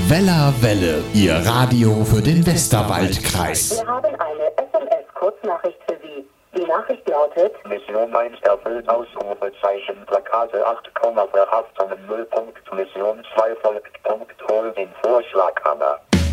Weller Welle, Ihr Radio für den Westerwaldkreis. Wir haben eine SMS-Kurznachricht für Sie. Die Nachricht lautet: Mission 1 erfüllt, Ausrufezeichen, Plakate 8, Verhaftungen 0. Mission 2 folgt, hol den Vorschlaghammer.